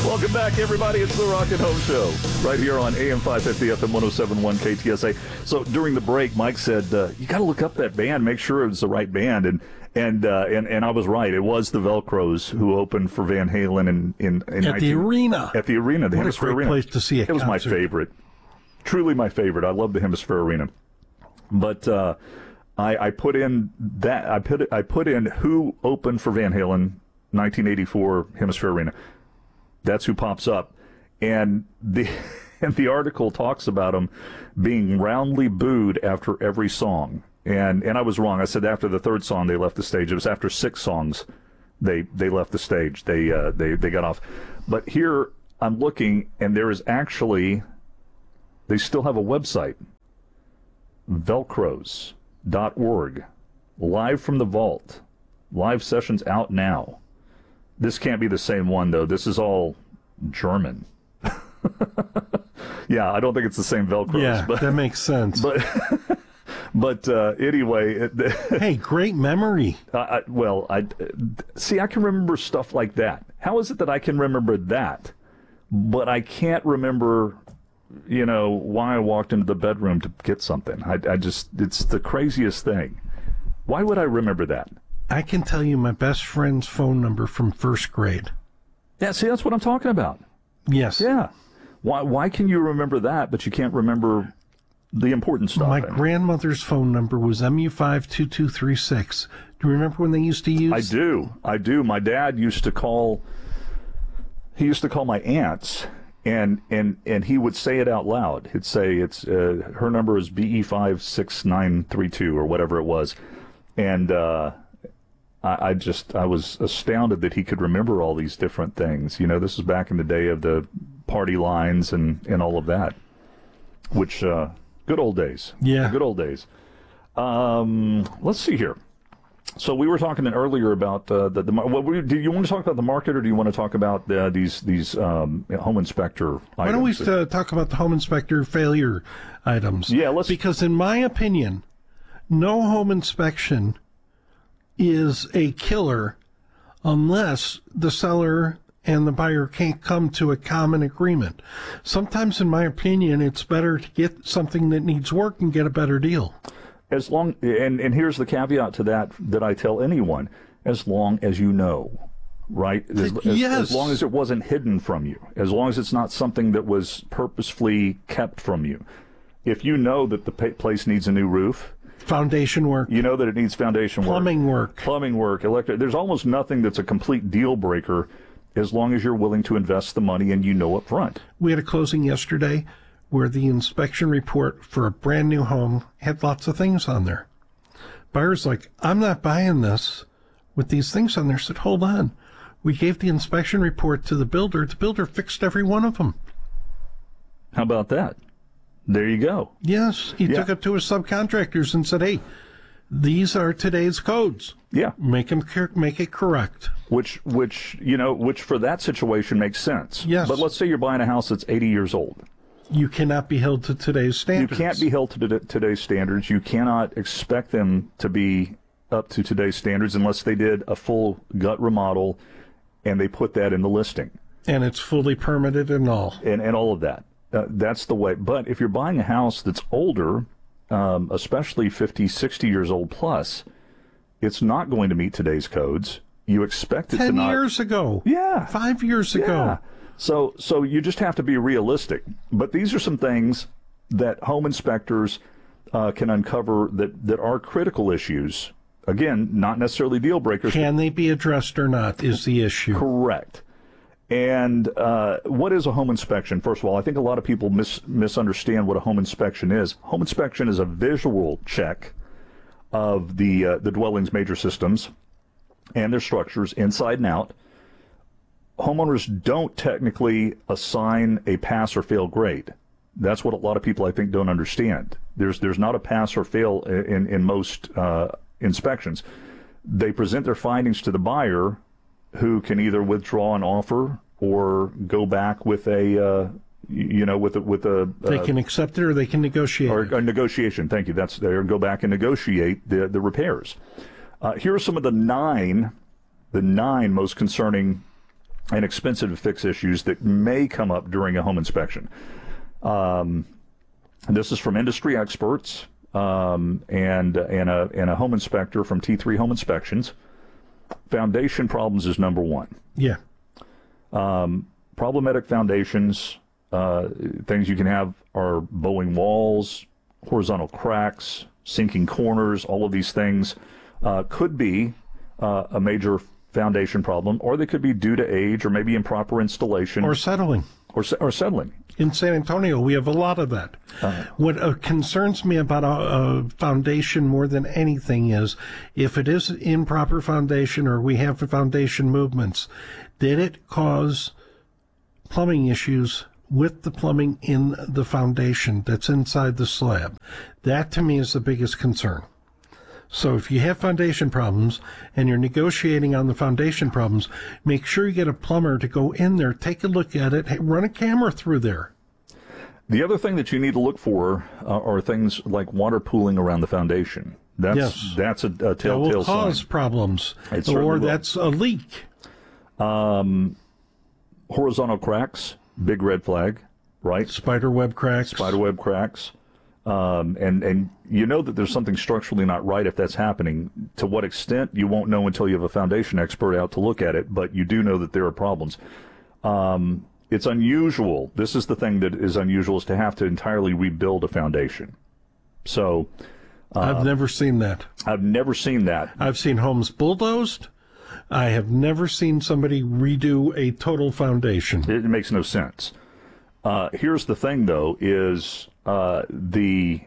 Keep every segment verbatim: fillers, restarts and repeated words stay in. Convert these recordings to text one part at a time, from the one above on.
Welcome back, everybody. It's the Rock and Home Show right here on A M five fifty, F M one oh seven point one K T S A. So during the break, Mike said, uh, you got to look up that band, make sure it's the right band. And and uh, and and I was right. It was the Velcros who opened for Van Halen in, in, in at the arena. At the arena, the what Hemisphere a great Arena. place to see a It was concert. my favorite. Truly my favorite. I love the Hemisphere Arena. But uh, I, I put in that I put I put in who opened for Van Halen, nineteen eighty-four Hemisphere Arena. That's who pops up, and the and the article talks about them being roundly booed after every song. And and I was wrong. I said after the third song they left the stage. It was after six songs they they left the stage. They uh, they they got off. But here I'm looking, and there is actually they still have a website, velcros dot org, live from the vault, live sessions out now. This can't be the same one, though. This is all German. Yeah, I don't think it's the same Velcros. Yeah, but, that makes sense. But but uh, anyway. It, hey, great memory. I, I, well, I see, I can remember stuff like that. How is it that I can remember that, but I can't remember, you know, why I walked into the bedroom to get something? I, I just, it's the craziest thing. Why would I remember that? I can tell you my best friend's phone number from first grade. Yeah, see, that's what I'm talking about. Yes. Yeah. Why Why can you remember that, but you can't remember the important stuff? My grandmother's phone number was M U five two two three six. Do you remember when they used to use? I do. I do. My dad used to call, he used to call my aunts, and and, and he would say it out loud. He'd say, it's uh, her number is B E five six nine three two or whatever it was. And, uh, I just, I was astounded that he could remember all these different things. You know, this was back in the day of the party lines and, and all of that, which, uh, good old days. Yeah. Good old days. Um, let's see here. So we were talking earlier about uh, the, the what were you, do you want to talk about the market, or do you want to talk about uh, these, these um, home inspector items? Why don't we uh, talk about the home inspector failure items? Yeah, let's. Because in my opinion, no home inspection is a killer unless the seller and the buyer can't come to a common agreement. Sometimes, in my opinion, it's better to get something that needs work and get a better deal. As long, and, and here's the caveat to that that I tell anyone, as long as you know, right? As, yes. as, as long as it wasn't hidden from you, as long as it's not something that was purposefully kept from you. If you know that the place needs a new roof, foundation work. You know that it needs foundation work. Plumbing work. Plumbing work, electric. There's almost nothing that's a complete deal breaker as long as you're willing to invest the money and you know up front. We had a closing yesterday where the inspection report for a brand new home had lots of things on there. Buyer's like, I'm not buying this with these things on there. I said, hold on. We gave the inspection report to the builder. The builder fixed every one of them. How about that? There you go. Yes, he yeah. took it to his subcontractors and said, hey, these are today's codes. Yeah. Make them make it correct. Which, which you know, which for that situation makes sense. Yes. But let's say you're buying a house that's eighty years old. You cannot be held to today's standards. You can't be held to today's standards. You cannot expect them to be up to today's standards unless they did a full gut remodel and they put that in the listing. And it's fully permitted and all. And, and all of that. Uh, that's the way. But if you're buying a house that's older, um, especially fifty, sixty years old plus, it's not going to meet today's codes. You expect it to not. Ten years ago. Yeah. Five years ago. Yeah. So, so you just have to be realistic. But these are some things that home inspectors uh, can uncover that, that are critical issues. Again, not necessarily deal breakers. Can they be addressed or not is the issue. Correct. And uh, what is a home inspection? First of all, I think a lot of people mis- misunderstand what a home inspection is. Home inspection is a visual check of the uh, the dwelling's major systems and their structures inside and out. Homeowners don't technically assign a pass or fail grade. That's what a lot of people, I think, don't understand. There's there's not a pass or fail in, in most uh, inspections. They present their findings to the buyer, who can either withdraw an offer or go back with a, uh, you know, with a, with a. Uh, they can accept it or they can negotiate. Or it. a negotiation. Thank you. That's there. Go back and negotiate the the repairs. Uh, here are some of the nine, the nine most concerning and expensive to fix issues that may come up during a home inspection. Um, this is from industry experts um, and and a and a home inspector from T three Home Inspections. Foundation problems is number one. Yeah. Um, problematic foundations, uh, things you can have are bowing walls, horizontal cracks, sinking corners. All of these things uh, could be uh, a major foundation problem, or they could be due to age or maybe improper installation. Or settling. Or, or settling. In San Antonio, we have a lot of that. Uh, what uh, concerns me about a, a foundation more than anything is if it is improper foundation or we have foundation movements, did it cause plumbing issues with the plumbing in the foundation that's inside the slab? That, to me, is the biggest concern. So if you have foundation problems and you're negotiating on the foundation problems, make sure you get a plumber to go in there, take a look at it, run a camera through there. The other thing that you need to look for uh, are things like water pooling around the foundation. That's yes. that's a, a telltale sign. That will cause sign. problems, It or that's a leak. Um, horizontal cracks, big red flag, right? Spiderweb cracks. Spiderweb cracks. Um, and, and you know that there's something structurally not right if that's happening. To what extent, you won't know until you have a foundation expert out to look at it, but you do know that there are problems. Um, it's unusual. This is the thing that is unusual, is to have to entirely rebuild a foundation. So uh, I've never seen that. I've never seen that. I've seen homes bulldozed. I have never seen somebody redo a total foundation. It makes no sense. Uh, here's the thing, though, is uh, the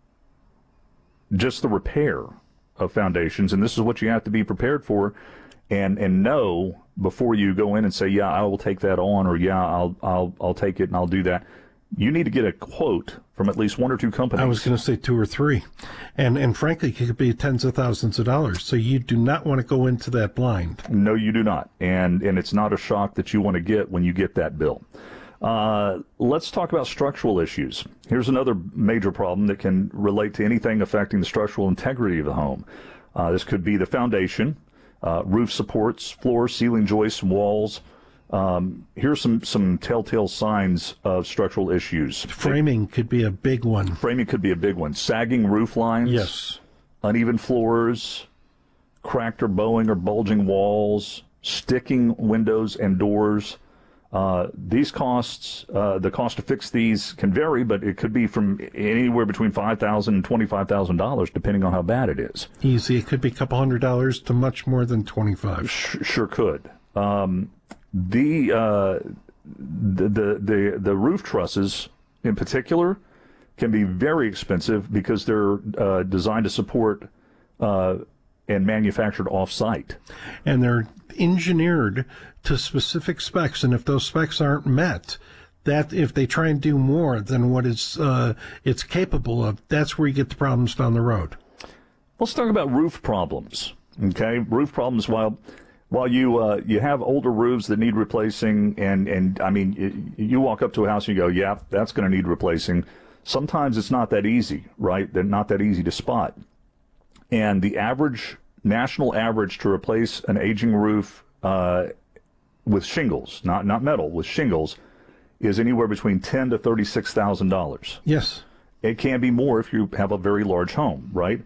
just the repair of foundations, and this is what you have to be prepared for, and and know before you go in and say, yeah, I will take that on, or yeah, I'll I'll I'll take it and I'll do that. You need to get a quote from at least one or two companies. I was going to say two or three, and and frankly, it could be tens of thousands of dollars. So you do not want to go into that blind. No, you do not, and and it's not a shock that you want to get when you get that bill. Uh, let's talk about structural issues. Here's another major problem that can relate to anything affecting the structural integrity of the home. Uh, this could be the foundation, uh, roof supports, floors, ceiling joists, walls. Um, here's some, some telltale signs of structural issues. Framing could be a big one. Framing could be a big one. Sagging roof lines. Yes. Uneven floors, cracked or bowing or bulging walls, sticking windows and doors. Uh, these costs, uh, the cost to fix these can vary, but it could be from anywhere between five thousand dollars and twenty-five thousand dollars, depending on how bad it is. Easy. It could be a couple hundred dollars to much more than twenty-five. Sh- sure could. Um, the, uh, the the the the roof trusses, in particular, can be very expensive because they're uh, designed to support uh, and manufactured off-site. And they're engineered to specific specs, and if those specs aren't met, that if they try and do more than what it's uh, it's capable of, that's where you get the problems down the road. Let's talk about roof problems. Okay, roof problems. While while you uh, you have older roofs that need replacing, and and I mean, you, you walk up to a house and you go, yeah, that's going to need replacing. Sometimes it's not that easy, right? They're not that easy to spot. And the average national average to replace an aging roof uh, with shingles, not not metal, with shingles, is anywhere between ten to thirty-six thousand dollars. Yes, it can be more if you have a very large home, right?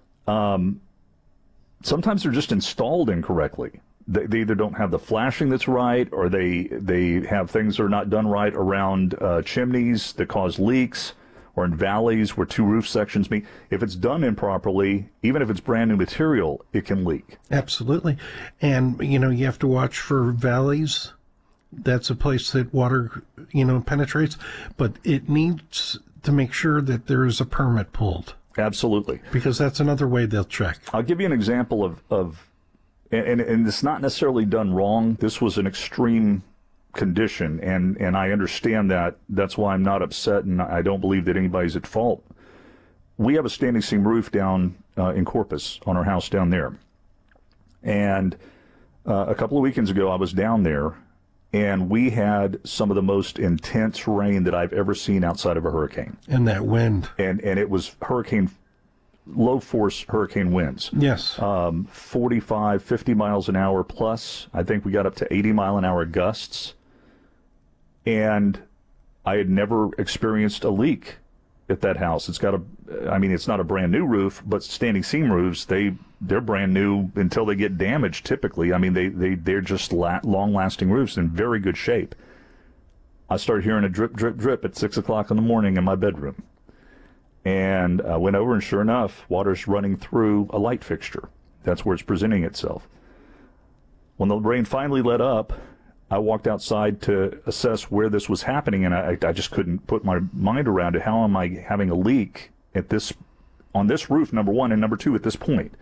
Um, sometimes they're just installed incorrectly. They, they either don't have the flashing that's right, or they they have things that are not done right around uh, chimneys that cause leaks, or in valleys where two roof sections meet. If it's done improperly, even if it's brand new material, it can leak. Absolutely. And, you know, you have to watch for valleys. That's a place that water, you know, penetrates. But it needs to make sure that there is a permit pulled. Absolutely. Because that's another way they'll check. I'll give you an example of, of and, and it's not necessarily done wrong. This was an extreme condition, and and I understand that. That's why I'm not upset, and I don't believe that anybody's at fault. We have a standing seam roof down uh, in Corpus on our house down there, and uh, a couple of weekends ago I was down there, and we had some of the most intense rain that I've ever seen outside of a hurricane. And that wind. And and it was hurricane low force hurricane winds. Yes. Um, forty-five, fifty miles an hour plus. I think we got up to eighty mile an hour gusts. And I had never experienced a leak at that house. It's got a, I mean, it's not a brand new roof, but standing seam roofs, they, they're brand new until they get damaged typically. I mean, they, they, they're just la- long-lasting roofs in very good shape. I started hearing a drip, drip, drip at six o'clock in the morning in my bedroom. And I went over, and sure enough, water's running through a light fixture. That's where it's presenting itself. When the rain finally let up, I walked outside to assess where this was happening, and I, I just couldn't put my mind around it. How am I having a leak at this, on this roof, number one, and number two, at this point?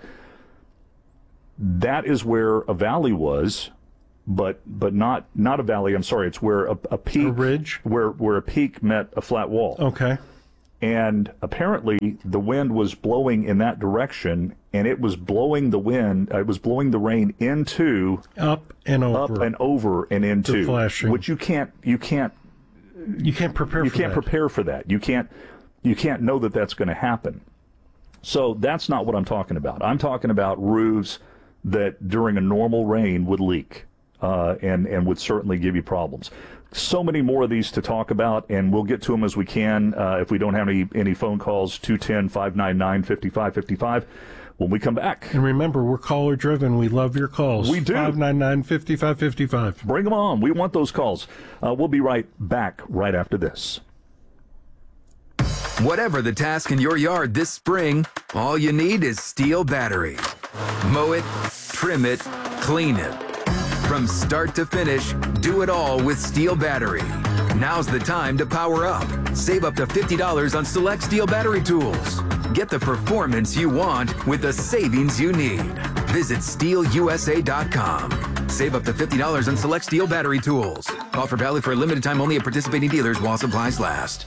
That is where a valley was, but but not not a valley. I'm sorry, it's where a, a peak, a ridge, where where a peak met a flat wall. Okay. And apparently the wind was blowing in that direction, and it was blowing the wind, it was blowing the rain into up and over, up and over and into, flashing. Which you can't, you can't, you can't prepare. You for can't that. prepare for that. You can't, you can't know that that's going to happen. So that's not what I'm talking about. I'm talking about roofs that during a normal rain would leak, uh, and and would certainly give you problems. So many more of these to talk about, and we'll get to them as we can. Uh, if we don't have any, any phone calls, two one zero, five nine nine, five five five five when we come back. And remember, we're caller driven. We love your calls. We do. five nine nine, five five five five. Bring them on. We want those calls. Uh, we'll be right back right after this. Whatever the task in your yard this spring, all you need is Steel Battery. Mow it, trim it, clean it. From start to finish, do it all with Steel Battery. Now's the time to power up. Save up to fifty dollars on select Steel Battery tools. Get the performance you want with the savings you need. Visit steel u s a dot com. Save up to fifty dollars on select Steel Battery tools. Offer valid for a limited time only at participating dealers while supplies last.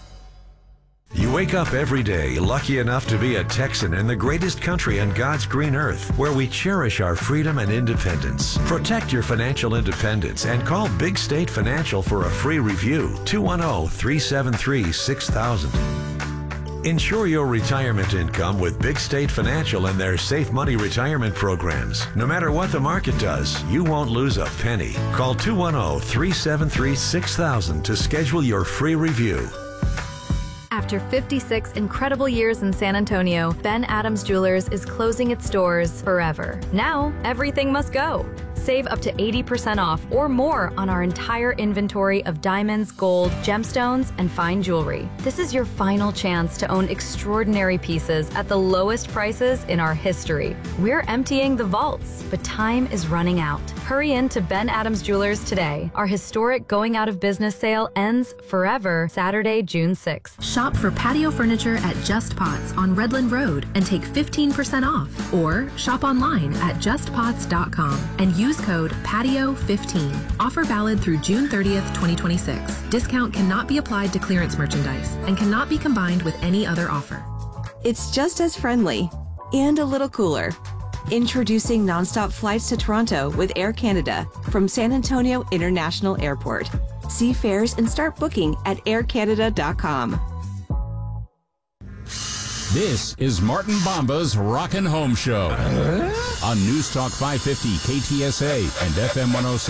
You wake up every day lucky enough to be a Texan in the greatest country on God's green earth, where we cherish our freedom and independence. Protect your financial independence and call Big State Financial for a free review. two one zero, three seven three, six thousand. Ensure your retirement income with Big State Financial and their Safe Money retirement programs. No matter what the market does, you won't lose a penny. Call two one zero, three seven three, six thousand to schedule your free review. After fifty-six incredible years in San Antonio, Ben Adams Jewelers is closing its doors forever. Now, everything must go. Save up to eighty percent off or more on our entire inventory of diamonds, gold, gemstones, and fine jewelry. This is your final chance to own extraordinary pieces at the lowest prices in our history. We're emptying the vaults, but time is running out. Hurry in to Ben Adams Jewelers today. Our historic going out of business sale ends forever Saturday, June sixth. Shop for patio furniture at Just Pots on Redland Road and take fifteen percent off. Or shop online at just pots dot com and use code patio fifteen. Offer valid through June thirtieth, twenty twenty-six. Discount cannot be applied to clearance merchandise and cannot be combined with any other offer. It's just as friendly and a little cooler. Introducing nonstop flights to Toronto with Air Canada from San Antonio International Airport. See fares and start booking at air canada dot com. This is Martin Bomba's Rockin' Home Show on News Talk five fifty K T S A and F M one oh seven.